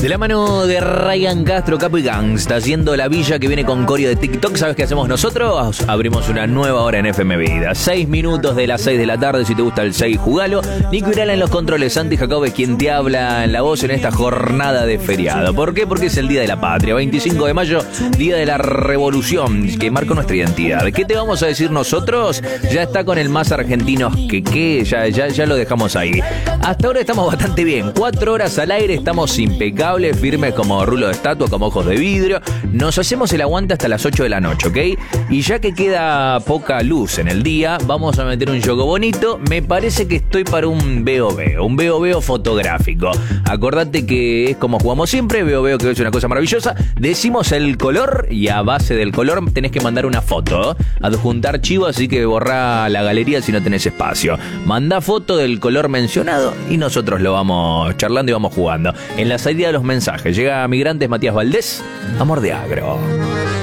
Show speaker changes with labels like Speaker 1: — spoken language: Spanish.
Speaker 1: De la mano de Ryan Castro, Capo y Gangsta, haciendo la villa que viene con coreo de TikTok. ¿Sabes qué hacemos nosotros? Abrimos una nueva hora en FM Vida. 6 minutos de las 6 de la tarde. Si te gusta el 6, jugalo. Nico Irala en los controles. Santi Jacob es quien te habla en la voz en esta jornada de feriado. ¿Por qué? Porque es el Día de la Patria. 25 de mayo, Día de la Revolución, que marca nuestra identidad. ¿Qué te vamos a decir nosotros? Ya está con el más argentino que ya lo dejamos ahí. Hasta ahora estamos bastante bien. 4 horas al aire, estamos impecables, firmes como rulo de estatua, como ojos de vidrio. Nos hacemos el aguante hasta las 8 de la noche, ¿ok? Y ya que queda poca luz en el día, vamos a meter un juego bonito. Me parece que estoy para un veo, un veo fotográfico. Acordate que es como jugamos siempre, veo que es una cosa maravillosa. Decimos el color y a base del color tenés que mandar una foto, adjuntar archivo, así que borrá la galería si no tenés espacio. Mandá foto del color mencionado y nosotros lo vamos charlando y vamos jugando. En la salida de los mensajes llega Migrantes Matías Valdés, Amor de Agro.